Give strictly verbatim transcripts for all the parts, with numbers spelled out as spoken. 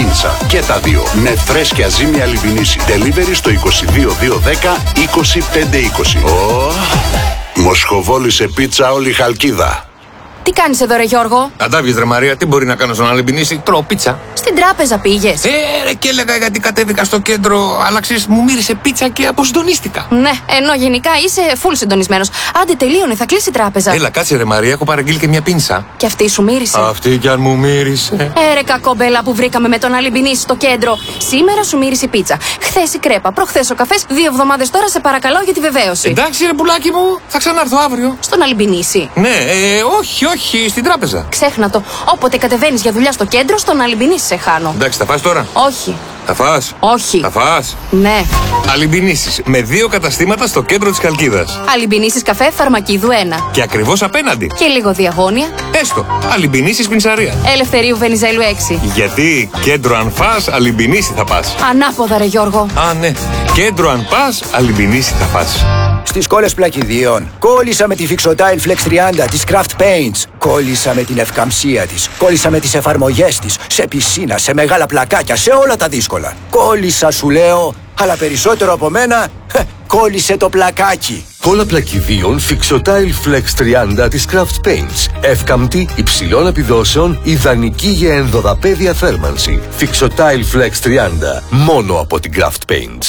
πίτσα. Και τα δύο με φρέσκια ζύμη Αλιμπινίση. Delivery στο είκοσι δύο δύο δέκα είκοσι πέντε είκοσι. Oh, μοσχοβόλησε πίτσα όλη η Χαλκίδα. Τι κάνεις εδώ, ρε Γιώργο? Αντάβιες, ρε Μαρία, τι μπορεί να κάνω στον Αλιμπινίση? Τρώω πίτσα. Στην τράπεζα πήγες? Ε, ρε, και έλεγα γιατί κατέβηκα στο κέντρο, αλλά ξέρεις, μου μύρισε πίτσα και αποσυντονίστηκα. Ναι, ενώ γενικά είσαι full συντονισμένος. Άντε, τελείωνε, θα κλείσει η τράπεζα. Έλα, κάτσε, ρε Μαρία, έχω παραγγείλει και μια πίνσα. Και αυτή σου μύρισε? Αυτή κι αν μου μύρισε. Ε, ρε κακόμπελα που βρήκαμε με τον Αλιμπινίση στο κέντρο. Σήμερα σου μύρισε η πίτσα. Χθες η κρέπα, προχθές ο καφές. Δύο εβδομάδες τώρα σε παρακαλώ για τη βεβαίωση. Εντάξει, ρε πουλάκι μου, θα ξανάρθω αύριο. Στον Αλιμπινίση? Ναι, ε, όχι, όχι, στην τράπεζα. Ξέχνα το. Όποτε κατεβαίνεις για δουλειά στο κέντρο, στον Αλιμπινίση σε χάνω. Εντάξει, θα φας τώρα? Όχι. Θα φας? Όχι. Θα φας? Ναι. Αλιμπινίσεις με δύο καταστήματα στο κέντρο της Χαλκίδας. Αλιμπινίσεις καφέ Φαρμακίδου ένα. Και ακριβώς απέναντι. Και λίγο διαγώνια. Έστω. Αλιμπινίσεις πινσαρία. Ελευθερίου Βενιζέλου έξι. Γιατί κέντρο αν φας, Αλιμπινίση θα πας. Ανάποδα, ρε Γιώργο. Α, ναι. Κέντρο αν πας, Αλιμπινίση θα πας. Στις κόλλες πλακιδίων. Κόλλησα με τη Fixotile Flex τριάντα της Craft Paints. Κόλλησα με την ευκαμψία της. Κόλλησα με τις εφαρμογές της. Σε πισίνα, σε μεγάλα πλακάκια, σε όλα τα δύσκολα. Κόλλησα σου λέω, αλλά περισσότερο από μένα, κόλλησε το πλακάκι. Κόλλα πλακιδίων Fixotile Flex τριάντα της Craft Paints. Εύκαμπτη, υψηλών επιδόσεων, ιδανική για ενδοδαπέδια θέρμανση. Fixotile Flex τριάντα. Μόνο από την Craft Paints.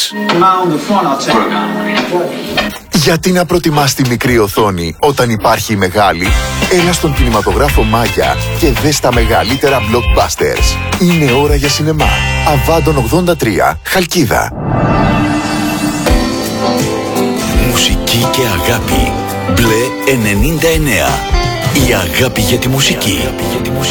Γιατί να προτιμάς τη μικρή οθόνη όταν υπάρχει η μεγάλη? Έλα στον κινηματογράφο Μάγια και δες τα μεγαλύτερα blockbusters. Είναι ώρα για σινεμά. Αβάντων ογδόντα τρία, Χαλκίδα. Μουσική και αγάπη. Μπλε ενενήντα εννέα. Η αγάπη για τη μουσική.